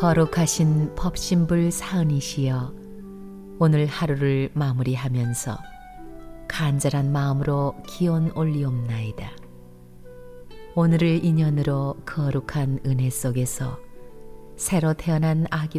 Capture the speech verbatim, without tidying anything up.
거룩하신 법신불 사은이시여, 오늘 하루를 마무리하면서 간절한 마음으로 기원 올리옵나이다. 오늘을 인연으로 거룩한 은혜 속에서 새로 태어난 아기